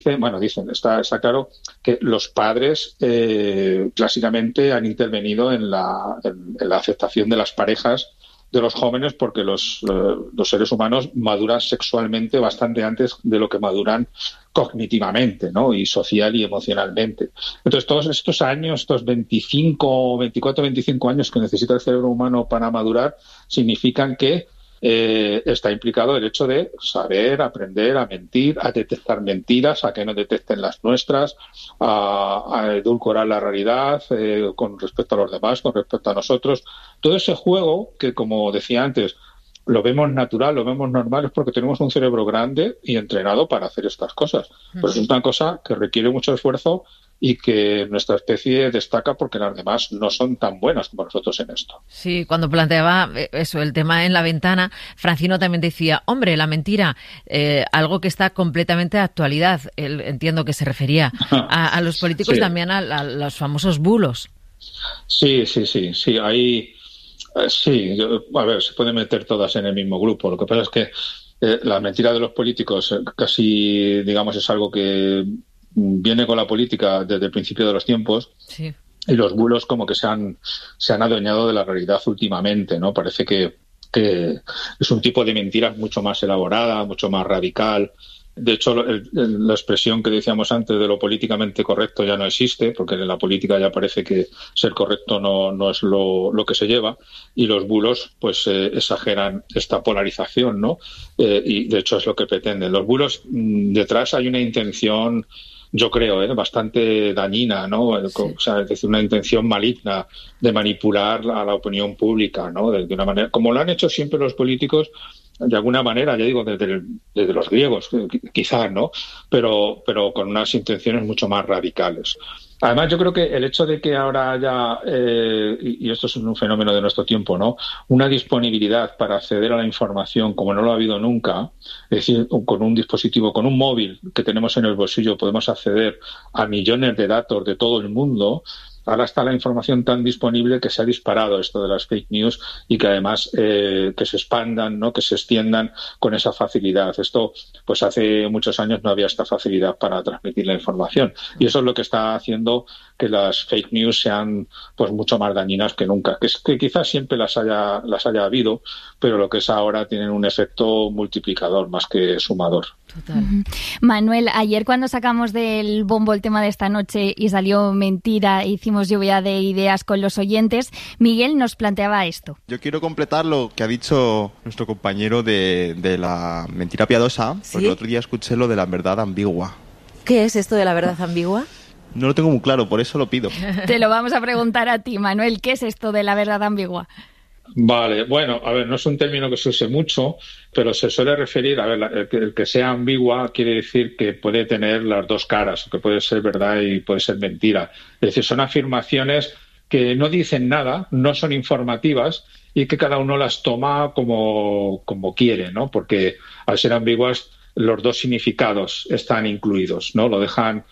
Está claro que los padres clásicamente han intervenido en la aceptación de las parejas de los jóvenes, porque los seres humanos maduran sexualmente bastante antes de lo que maduran cognitivamente, ¿no? Y social y emocionalmente. Entonces, todos estos años, estos 24, 25 años que necesita el cerebro humano para madurar, significan que está implicado el hecho de saber, aprender a mentir, a detectar mentiras, a que no detecten las nuestras, a edulcorar la realidad con respecto a los demás, con respecto a nosotros. Todo ese juego que, como decía antes, lo vemos natural, lo vemos normal, es porque tenemos un cerebro grande y entrenado para hacer estas cosas. Pero es una cosa que requiere mucho esfuerzo y que nuestra especie destaca porque las demás no son tan buenas como nosotros en esto. Sí, cuando planteaba eso, el tema en la ventana, Francino también decía, hombre, la mentira, algo que está completamente de actualidad. Él, entiendo que se refería a los políticos, sí. También a los famosos bulos. Sí, ahí... Sí, a ver, se pueden meter todas en el mismo grupo. Lo que pasa es que la mentira de los políticos casi, digamos, es algo que viene con la política desde el principio de los tiempos. Sí. Y los bulos como que se han adueñado de la realidad últimamente, ¿no? Parece que es un tipo de mentira mucho más elaborada, mucho más radical. De hecho, la expresión que decíamos antes de lo políticamente correcto ya no existe, porque en la política ya parece que ser correcto no es lo que se lleva, y los bulos pues exageran esta polarización, ¿no? Y de hecho es lo que pretenden. Los bulos, detrás hay una intención, yo creo, bastante dañina, ¿no? Sí. O sea, es decir, una intención maligna de manipular a la opinión pública, ¿no? De una manera, como lo han hecho siempre los políticos, de alguna manera, ya digo, desde los griegos, quizás, ¿no? Pero con unas intenciones mucho más radicales. Además, yo creo que el hecho de que ahora haya, y esto es un fenómeno de nuestro tiempo, ¿no? Una disponibilidad para acceder a la información como no lo ha habido nunca, es decir, con un dispositivo, con un móvil que tenemos en el bolsillo, podemos acceder a millones de datos de todo el mundo. Ahora está la información tan disponible que se ha disparado esto de las fake news y que además que se expandan, ¿no? Que se extiendan con esa facilidad. Esto, pues hace muchos años no había esta facilidad para transmitir la información. Y eso es lo que está haciendo que las fake news sean pues mucho más dañinas que nunca. Que quizás siempre las haya habido, pero lo que es ahora tienen un efecto multiplicador más que sumador. Total. Manuel, ayer cuando sacamos del bombo el tema de esta noche y salió mentira, hicimos lluvia de ideas con los oyentes, Miguel nos planteaba esto. Yo quiero completar lo que ha dicho nuestro compañero de la mentira piadosa, ¿sí? Porque el otro día escuché lo de la verdad ambigua. ¿Qué es esto de la verdad ambigua? No lo tengo muy claro, por eso lo pido. Te lo vamos a preguntar a ti, Manuel. ¿Qué es esto de la verdad ambigua? Vale, bueno, a ver, no es un término que se use mucho, pero se suele referir, a ver, el que sea ambigua quiere decir que puede tener las dos caras, que puede ser verdad y puede ser mentira. Es decir, son afirmaciones que no dicen nada, no son informativas y que cada uno las toma como quiere, ¿no? Porque al ser ambiguas los dos significados están incluidos, ¿no? Lo dejan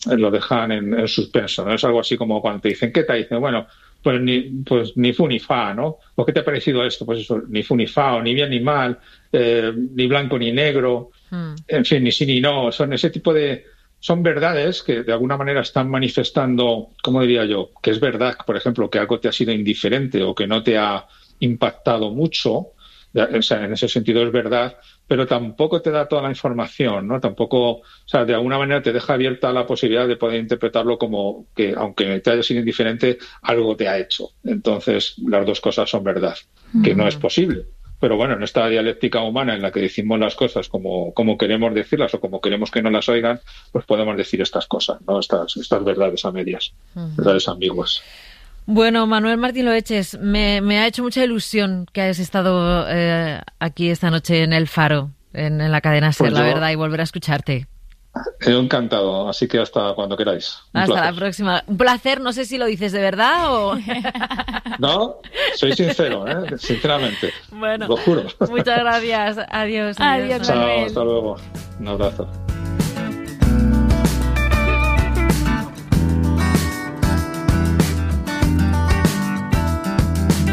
en suspenso, ¿no? Es algo así como cuando te dicen, ¿qué te dicen? Bueno, pues ni fu ni fa, ¿no? ¿O qué te ha parecido esto? Pues eso, ni fu ni fa, o ni bien ni mal, ni blanco ni negro, en fin, ni sí ni no. Son ese tipo son verdades que de alguna manera están manifestando, ¿cómo diría yo? Que es verdad, por ejemplo, que algo te ha sido indiferente o que no te ha impactado mucho. O sea, en ese sentido es verdad, pero tampoco te da toda la información, ¿no? Tampoco, o sea, de alguna manera te deja abierta la posibilidad de poder interpretarlo como que, aunque te haya sido indiferente, algo te ha hecho. Entonces, las dos cosas son verdad, que no es posible. Pero bueno, en esta dialéctica humana en la que decimos las cosas como queremos decirlas o como queremos que no las oigan, pues podemos decir estas cosas, ¿no? Estas verdades a medias, verdades ambiguas. Bueno, Manuel Martín Loeches, me ha hecho mucha ilusión que hayas estado aquí esta noche en El Faro, en la cadena SER, la verdad, y volver a escucharte. Encantado, así que hasta cuando queráis. Hasta la próxima. Un placer, no sé si lo dices de verdad o... No, soy sincero, sinceramente. Bueno, lo juro. Muchas gracias. Adiós. Adiós, Chao, Manuel. hasta luego. Un abrazo.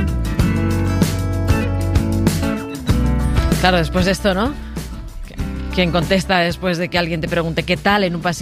Claro, después de esto, ¿no? ¿Quién contesta después de que alguien te pregunte qué tal en un pasillo?